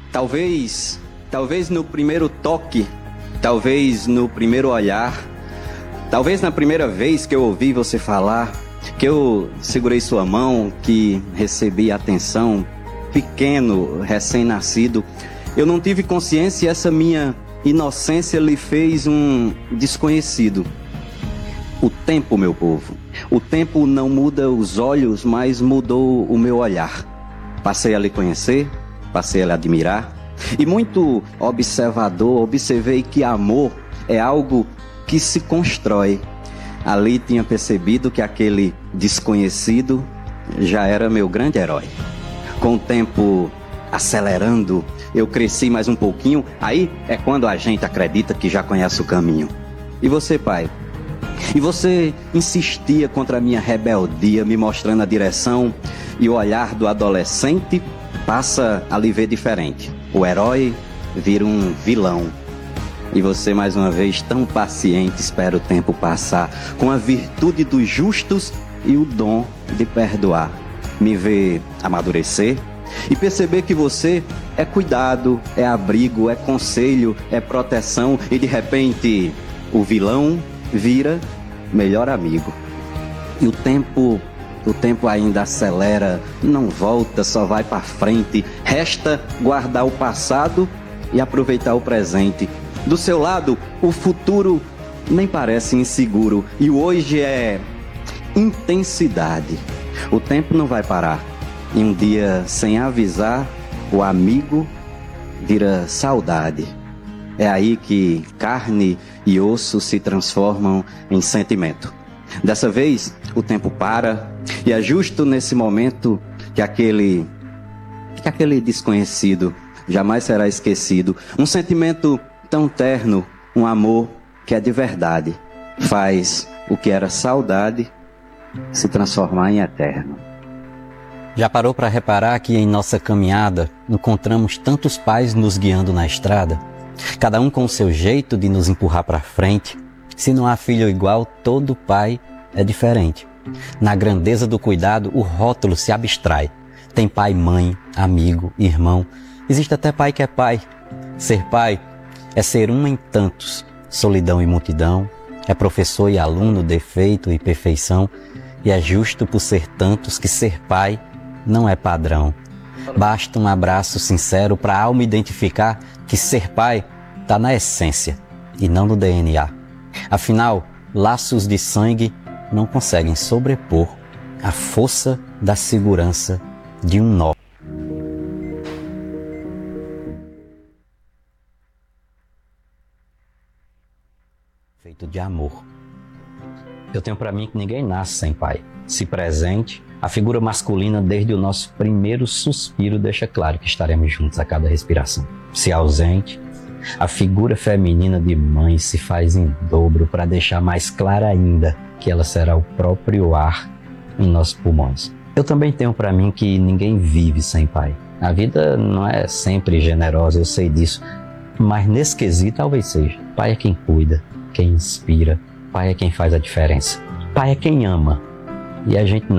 Talvez no primeiro toque, talvez no primeiro olhar, talvez na primeira vez que eu ouvi você falar, que eu segurei sua mão, que recebi atenção, pequeno, recém-nascido, eu não tive consciência e essa minha inocência lhe fez um desconhecido. O tempo, meu povo, o tempo não muda os olhos, mas mudou o meu olhar. Passei a lhe conhecer, passei a lhe admirar, e muito observador, observei que amor é algo que se constrói. Ali tinha percebido que aquele desconhecido já era meu grande herói. Com o tempo acelerando, eu cresci mais um pouquinho, aí é quando a gente acredita que já conhece o caminho. E você, pai? E você insistia contra a minha rebeldia, me mostrando a direção, e o olhar do adolescente passa a lhe ver diferente. O herói vira um vilão. E você, mais uma vez, tão paciente, espera o tempo passar, com a virtude dos justos e o dom de perdoar. Me vê amadurecer e perceber que você é cuidado, é abrigo, é conselho, é proteção, e de repente o vilão vira melhor amigo. E o tempo ainda acelera, não volta, só vai para frente. Resta guardar o passado e aproveitar o presente. Do seu lado, o futuro nem parece inseguro, e o hoje é intensidade. O tempo não vai parar, e um dia, sem avisar, o amigo vira saudade. É aí que carne e osso se transformam em sentimento. Dessa vez, o tempo para, e é justo nesse momento que aquele desconhecido jamais será esquecido. Um sentimento tão terno, um amor que é de verdade, faz o que era saudade se transformar em eterno. Já parou para reparar que em nossa caminhada encontramos tantos pais nos guiando na estrada? Cada um com o seu jeito de nos empurrar para frente. Se não há filho igual, todo pai é diferente. Na grandeza do cuidado, o rótulo se abstrai. Tem pai, mãe, amigo, irmão. Existe até pai que é pai. Ser pai é ser um em tantos, solidão e multidão. É professor e aluno, defeito e perfeição. E é justo por ser tantos que ser pai não é padrão. Basta um abraço sincero para a alma identificar que ser pai está na essência e não no DNA. Afinal, laços de sangue não conseguem sobrepor a força da segurança de um nó. Feito de amor. Eu tenho para mim que ninguém nasce sem pai. Se presente, a figura masculina desde o nosso primeiro suspiro deixa claro que estaremos juntos a cada respiração. Se ausente, a figura feminina de mãe se faz em dobro para deixar mais clara ainda que ela será o próprio ar em nossos pulmões. Eu também tenho para mim que ninguém vive sem pai. A vida não é sempre generosa, eu sei disso, mas nesse quesito talvez seja. Pai é quem cuida, quem inspira, pai é quem faz a diferença. Pai é quem ama. E a gente